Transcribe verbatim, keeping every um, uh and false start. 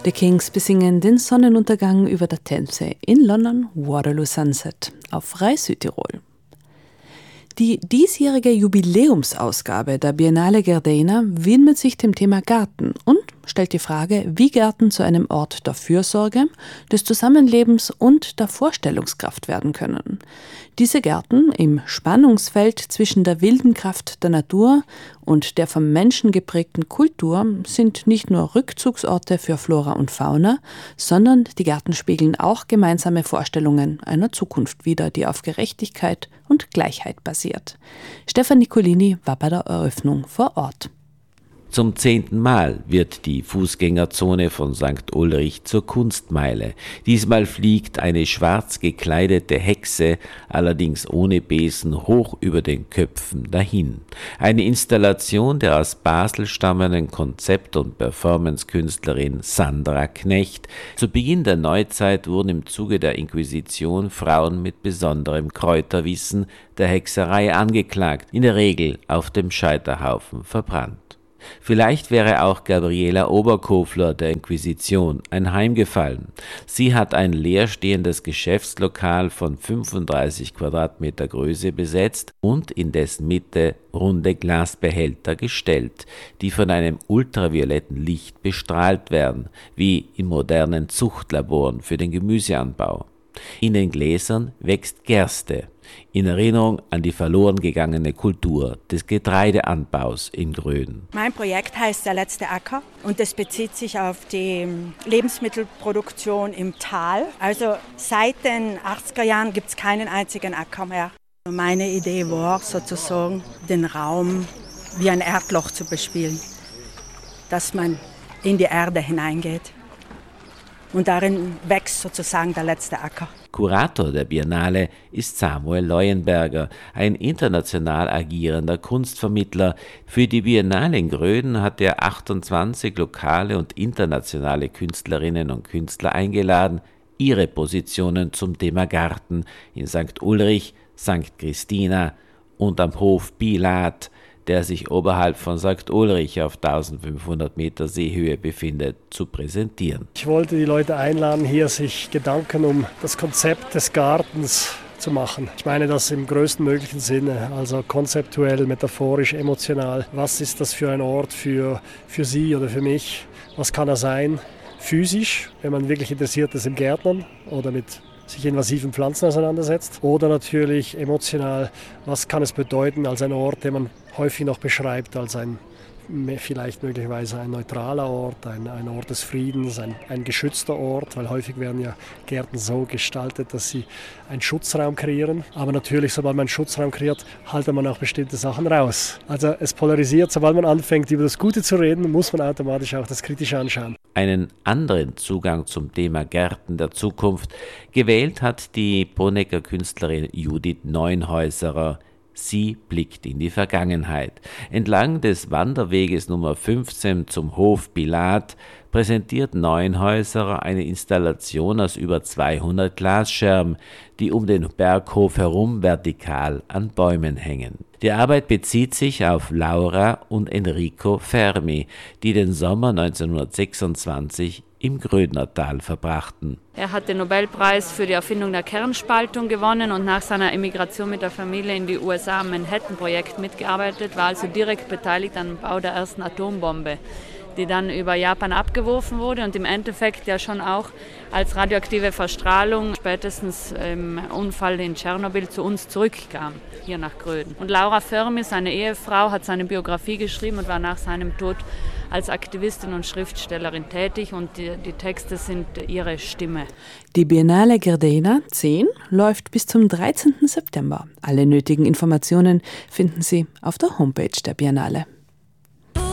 The Kings besingen den Sonnenuntergang über der Themse in London, Waterloo Sunset auf Freie Südtirol. Die diesjährige Jubiläumsausgabe der Biennale Gardena widmet sich dem Thema Garten und stellt die Frage, wie Gärten zu einem Ort der Fürsorge, des Zusammenlebens und der Vorstellungskraft werden können. Diese Gärten im Spannungsfeld zwischen der wilden Kraft der Natur und der vom Menschen geprägten Kultur sind nicht nur Rückzugsorte für Flora und Fauna, sondern die Gärten spiegeln auch gemeinsame Vorstellungen einer Zukunft wider, die auf Gerechtigkeit und Gleichheit basiert. Stefan Nicolini war bei der Eröffnung vor Ort. Zum zehnten Mal wird die Fußgängerzone von Sankt Ulrich zur Kunstmeile. Diesmal fliegt eine schwarz gekleidete Hexe, allerdings ohne Besen, hoch über den Köpfen dahin. Eine Installation der aus Basel stammenden Konzept- und Performancekünstlerin Sandra Knecht. Zu Beginn der Neuzeit wurden im Zuge der Inquisition Frauen mit besonderem Kräuterwissen der Hexerei angeklagt, in der Regel auf dem Scheiterhaufen verbrannt. Vielleicht wäre auch Gabriela Oberkofler der Inquisition einheimgefallen. Sie hat ein leerstehendes Geschäftslokal von fünfunddreißig Quadratmeter Größe besetzt und in dessen Mitte runde Glasbehälter gestellt, die von einem ultravioletten Licht bestrahlt werden, wie in modernen Zuchtlaboren für den Gemüseanbau. In den Gläsern wächst Gerste, in Erinnerung an die verloren gegangene Kultur des Getreideanbaus in Gröden. Mein Projekt heißt Der letzte Acker und das bezieht sich auf die Lebensmittelproduktion im Tal. Also seit den achtziger Jahren gibt es keinen einzigen Acker mehr. Meine Idee war sozusagen, den Raum wie ein Erdloch zu bespielen, dass man in die Erde hineingeht. Und darin wächst sozusagen der letzte Acker. Kurator der Biennale ist Samuel Leuenberger, ein international agierender Kunstvermittler. Für die Biennale in Gröden hat er achtundzwanzig lokale und internationale Künstlerinnen und Künstler eingeladen, ihre Positionen zum Thema Garten in Sankt Ulrich, Sankt Christina und am Hof Pilat, der sich oberhalb von Sankt Ulrich auf eintausendfünfhundert Meter Seehöhe befindet, zu präsentieren. Ich wollte die Leute einladen, hier sich Gedanken um das Konzept des Gartens zu machen. Ich meine das im größten möglichen Sinne, also konzeptuell, metaphorisch, emotional. Was ist das für ein Ort für, für Sie oder für mich? Was kann er sein? Physisch, wenn man wirklich interessiert ist im Gärtnern oder mit sich invasiven Pflanzen auseinandersetzt. Oder natürlich emotional, was kann es bedeuten als ein Ort, den man häufig noch beschreibt als ein vielleicht möglicherweise ein neutraler Ort, ein, ein Ort des Friedens, ein, ein geschützter Ort, weil häufig werden ja Gärten so gestaltet, dass sie einen Schutzraum kreieren. Aber natürlich, sobald man einen Schutzraum kreiert, haltet man auch bestimmte Sachen raus. Also es polarisiert, sobald man anfängt, über das Gute zu reden, muss man automatisch auch das Kritische anschauen. Einen anderen Zugang zum Thema Gärten der Zukunft gewählt hat die Bonnecker Künstlerin Judith Neunhäuserer. Sie blickt in die Vergangenheit. Entlang des Wanderweges Nummer fünfzehn zum Hof Pilat präsentiert Neunhäuserer eine Installation aus über zweihundert Glasscherben, die um den Berghof herum vertikal an Bäumen hängen. Die Arbeit bezieht sich auf Laura und Enrico Fermi, die den Sommer neunzehnhundertsechsundzwanzig im Grödnertal verbrachten. Er hat den Nobelpreis für die Erfindung der Kernspaltung gewonnen und nach seiner Emigration mit der Familie in die U S A am Manhattan-Projekt mitgearbeitet, war also direkt beteiligt am Bau der ersten Atombombe, die dann über Japan abgeworfen wurde und im Endeffekt ja schon auch als radioaktive Verstrahlung spätestens im Unfall in Tschernobyl zu uns zurückkam, hier nach Gröden. Und Laura Fermi, seine Ehefrau, hat seine Biografie geschrieben und war nach seinem Tod als Aktivistin und Schriftstellerin tätig und die, die Texte sind ihre Stimme. Die Biennale Gardena zehn läuft bis zum dreizehnten September. Alle nötigen Informationen finden Sie auf der Homepage der Biennale.